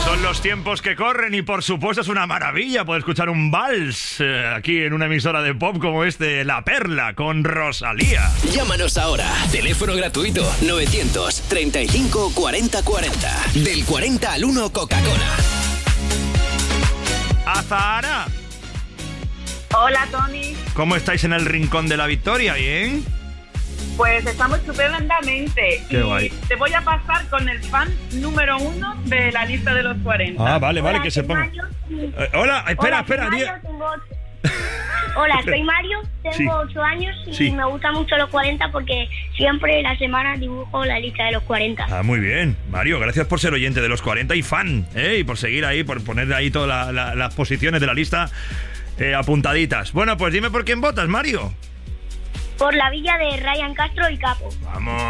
Son los tiempos que corren y por supuesto es una maravilla poder escuchar un vals aquí en una emisora de pop como La Perla con Rosalía. Llámanos ahora. Teléfono gratuito 935 40 40. Del 40 al 1 Coca-Cola. Azahara. Hola, Tony. ¿Cómo estáis en el Rincón de la Victoria? ¿Bien? Pues estamos estupendamente. Qué guay. Te voy a pasar con el fan número 1 de la lista de los 40. Ah, vale, Hola, que se soy ponga. Mario. Hola, espera. Soy Mario, Hola, soy Mario, tengo 8 años y Sí. me gustan mucho los 40 porque siempre la semana dibujo la lista de los 40. Ah, muy bien. Mario, gracias por ser oyente de los 40 y fan, y por seguir ahí, por poner ahí todas las posiciones de la lista apuntaditas. Bueno, pues dime por quién votas, Mario. Por la villa de Ryan Castro y Capo. Vamos.